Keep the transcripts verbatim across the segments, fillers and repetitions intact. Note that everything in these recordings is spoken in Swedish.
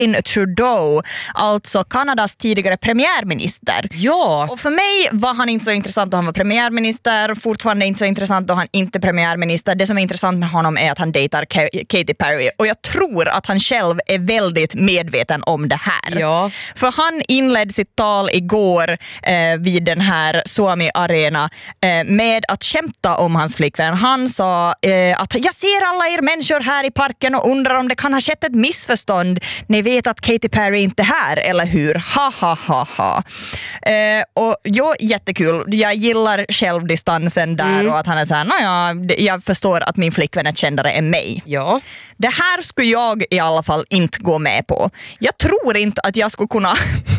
Justin Trudeau, alltså Kanadas tidigare premiärminister. Ja. Och för mig var han inte så intressant då han var premiärminister, fortfarande inte så intressant då han inte är premiärminister. Det som är intressant med honom är att han dejtar Katy Perry, och jag tror att han själv är väldigt medveten om det här. Ja. För han inledde sitt tal igår eh, vid den här Suomi Arena eh, med att skämta om hans flickvän. Han sa eh, att jag ser alla er människor här i parken och undrar om det kan ha skett ett missförstånd. Ni vet att Katy Perry inte är här, eller hur? Ha ha ha ha. Eh, och jo, jättekul. Jag gillar självdistansen där mm. och att han är så här, naja, jag förstår att min flickvän är kändare än mig. Ja. Det här skulle jag i alla fall inte gå med på. Jag tror inte att jag skulle kunna...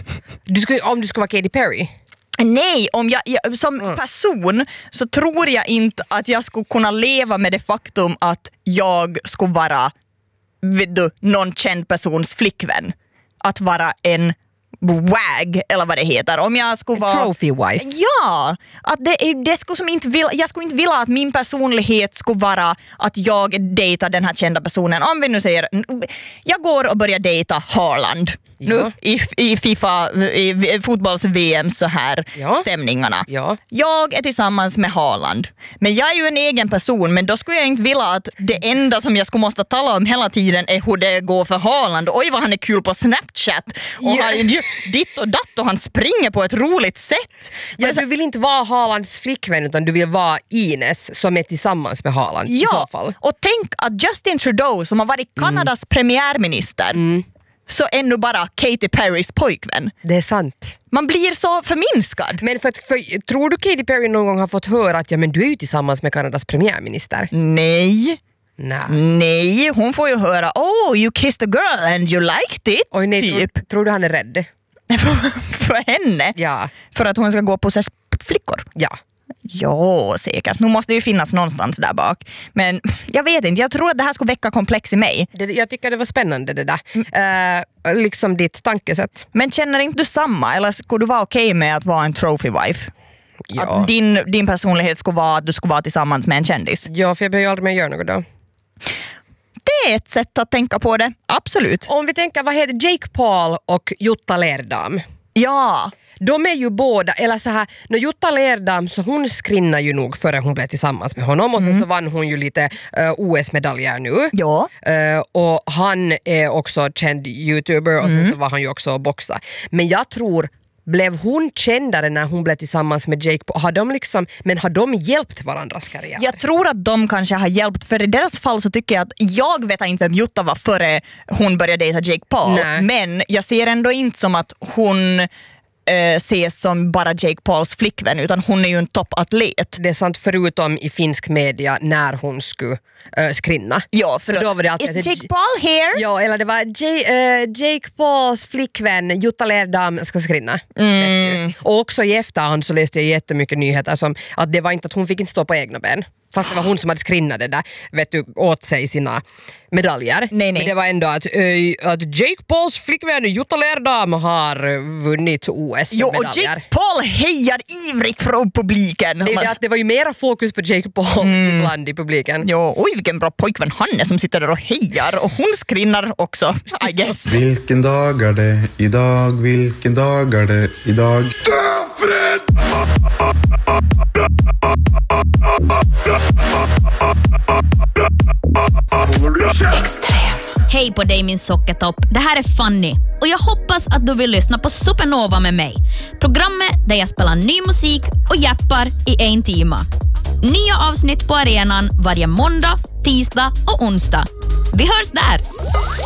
du skulle, om du skulle vara Katy Perry? Nej, om jag, jag, som mm. person så tror jag inte att jag skulle kunna leva med det faktum att jag skulle vara, vet du, någon känd persons flickvän. Att vara en wag, eller vad det heter. Om jag skulle vara... trophy wife. Ja, att det, det skulle som inte vilja, jag skulle inte vilja att min personlighet skulle vara att jag dejtar den här kända personen. Om vi nu säger, jag går och börjar dejta Haaland. Ja. Nu i, i FIFA, i fotbolls-V M så här ja. stämningarna. Ja. Jag är tillsammans med Haaland. Men jag är ju en egen person, men då skulle jag inte vilja att det enda som jag skulle måste tala om hela tiden är hur det går för Haaland. Oj, vad han är kul på Snapchat. Och yeah. han, ditt och datt och han springer på ett roligt sätt. Ja, du vill inte vara Haalands flickvän, utan du vill vara Ines som är tillsammans med Haaland ja. i så fall. Och tänk att Justin Trudeau som har varit Kanadas mm. premiärminister mm. så är nu bara Katy Perrys pojkvän. Det är sant. Man blir så förminskad. Men för, för, tror du Katy Perry någon gång har fått höra att ja, men du är ju tillsammans med Kanadas premiärminister? Nej. Nej. Nej, hon får ju höra oh, you kissed a girl and you liked it. Oj, nej, typ. tror, tror du han är rädd? För henne? Ja. För att hon ska gå på sig flickor? Ja. Ja, säkert. Nu måste det ju finnas någonstans där bak. Men jag vet inte, jag tror att det här skulle väcka komplex i mig. Det, jag tycker det var spännande det där. Mm. Uh, liksom ditt tankesätt. Men känner inte du samma? Eller skulle du vara okej okay med att vara en trophy wife? Ja. Att din, din personlighet skulle vara att du skulle vara tillsammans med en kändis? Ja, för jag behöver ju aldrig mer göra något då. Det är ett sätt att tänka på det, absolut. Om vi tänker, vad heter Jake Paul och Jutta Lerdam? Ja. De är ju båda, eller så här, när Jutta Lerdam, så hon skrinnar ju nog före hon blev tillsammans med honom, och sen mm. så vann hon ju lite uh, O S-medaljer nu. Ja. Uh, och han är också känd YouTuber, och mm. sen så var han ju också boxa. Men jag tror, blev hon kändare när hon blev tillsammans med Jake Paul? Har de liksom, men har de hjälpt varandras karriär? Jag tror att de kanske har hjälpt, för i deras fall så tycker jag att jag vet inte vem Jutta var före hon började dejta Jake Paul. Nej. Men jag ser ändå inte som att hon eh, ses som bara Jake Pauls flickvän, utan hon är ju en toppatlet. Det är sant, förutom i finsk media när hon skulle äh, skrinna. Ja, för så då var det alltid, is Jake Paul here? Ja, eller det var J- äh, Jake Pauls flickvän Jutta Lerdam ska skrinna. Mm. Och också i efterhand så läste jag jättemycket nyheter som att det var inte att hon fick inte stå på egna ben. Fast det var hon som hade skrinnat det där, vet du, åt sig sina medaljer. Nej, nej. Men det var ändå att, äh, att Jake Pauls flickvän Jutta Lerdam har vunnit O S-medaljer. Jo, och Jake Paul hejar ivrigt från publiken. Det, det, att det var ju mera fokus på Jake Paul mm. ibland i publiken. Jo, oj vilken bra pojkvän han är som sitter där och hejar. Och hon skrinnar också, I guess. Vilken dag är det idag? Vilken dag är det idag? Extrem. Hej på dig min sockertopp, det här är Fanny och jag hoppas att du vill lyssna på Supernova med mig. Programmet där jag spelar ny musik och jappar i en timme. Nya avsnitt på arenan varje måndag, tisdag och onsdag. Vi hörs där!